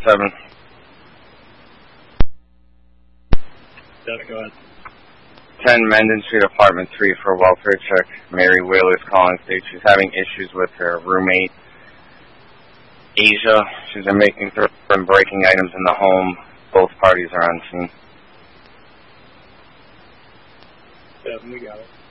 7. Yes, go ahead. 10 Menden Street, apartment 3 for a welfare check. Mary Wheeler's calling, states she's having issues with her roommate, Asia. She's been making threats and breaking items in the home. Both parties are on scene. 7, we got it.